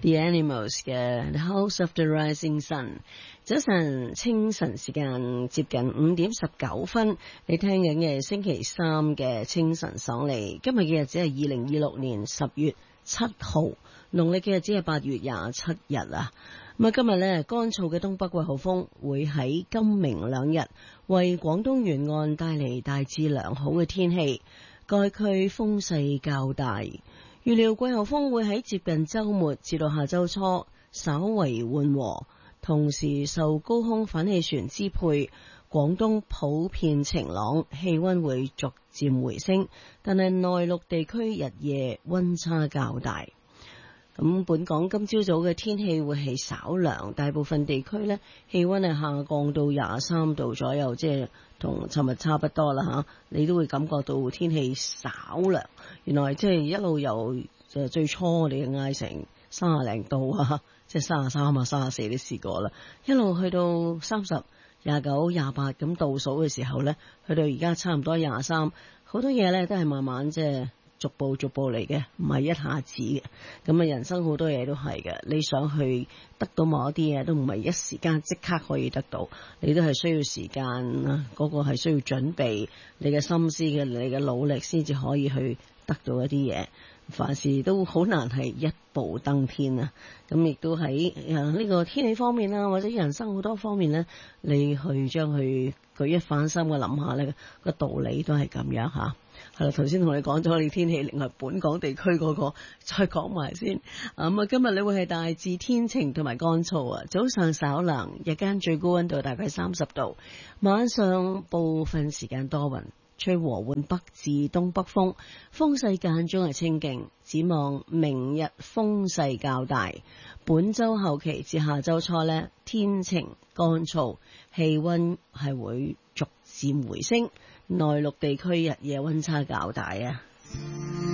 The Animals 嘅 The House of the Rising Sun。早晨清晨時間接近5:19，你聽緊嘅星期三嘅清晨爽利。今日嘅日子係2026年10月7號，農曆嘅日子係8月27日啊。咁啊，今日呢，乾燥嘅東北季候風會喺今明兩日為廣東沿岸帶嚟大致良好嘅天氣，該區風勢較大。預料季候風會喺接近週末至到下週初稍為緩和，同時受高空反氣旋支配，廣東普遍晴朗，氣溫會逐漸回升，但係內陸地區日夜溫差較大。咁本港今朝早嘅天氣會係稍涼，大部分地區呢氣溫係下降到23度左右，即係同尋日差不多啦吓。你都會感覺到天氣稍涼，原來即係一路由最初我哋嗌成30零度啊，即係33啊34都試過啦，一路去到30、29、28咁倒數嘅時候呢，去到而家差唔多23，好多嘢呢都係慢慢即係逐步嚟嘅，唔係一下子嘅。咁啊，人生好多嘢都係嘅，你想去得到某一啲嘢，都唔係一時間即刻可以得到，你都係需要時間啊，嗰個係需要準備你嘅心思嘅，你嘅努力先至可以去得到一啲嘢。凡事都好難係一步登天啊！咁亦都喺呢個天氣方面啦，或者人生好多方面呢，你去將佢舉一反三嘅諗下呢個道理都係咁樣吓。係啦，頭先同你講咗你天氣，另外本港地區嗰個再講埋先。今日你會係大致天晴同埋乾燥啊，早上稍涼，日間最高溫度大概30度，晚上部分時間多雲。吹和緩北至東北風，風勢間中係清勁。展望明日風勢較大，本周後期至下周初呢，天晴乾燥，氣溫係會逐漸回升。內陸地區日夜溫差較大啊。